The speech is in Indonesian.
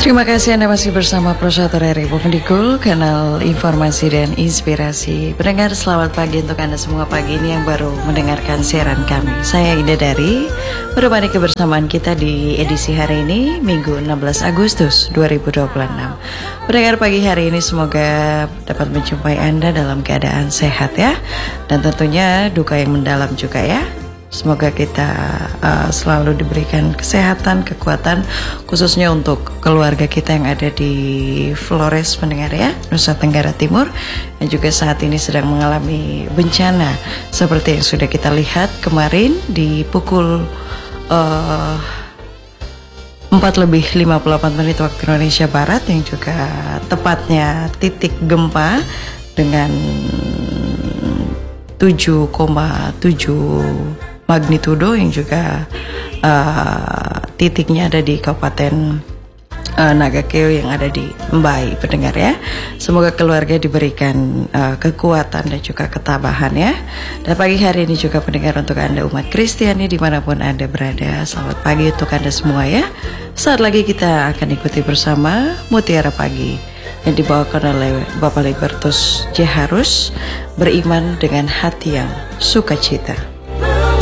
Terima kasih Anda masih bersama Prosator RI Pemendikul, kanal informasi dan inspirasi. Pendengar, selamat pagi untuk Anda semua pagi ini yang baru mendengarkan siaran kami. Saya Ida Dari, menemani kebersamaan kita di edisi hari ini, Minggu 16 Agustus 2026. Pendengar, pagi hari ini semoga dapat menjumpai Anda dalam keadaan sehat ya. Dan tentunya duka yang mendalam juga ya. Semoga kita selalu diberikan kesehatan, kekuatan, khususnya untuk keluarga kita yang ada di Flores, pendengar ya, Nusa Tenggara Timur, yang juga saat ini sedang mengalami bencana seperti yang sudah kita lihat kemarin di pukul 4:58 waktu Indonesia Barat, yang juga tepatnya titik gempa dengan 7,7 magnitudo, yang juga titiknya ada di Kabupaten Nagakeo yang ada di Mbai, pendengar ya. Semoga keluarga diberikan kekuatan dan juga ketabahan ya. Dan pagi hari ini juga pendengar, untuk Anda umat Kristiani dimanapun Anda berada, selamat pagi untuk Anda semua ya. Saat lagi kita akan ikuti bersama Mutiara Pagi yang dibawakan oleh Bapak Libertus J. Harus, beriman dengan hati yang sukacita.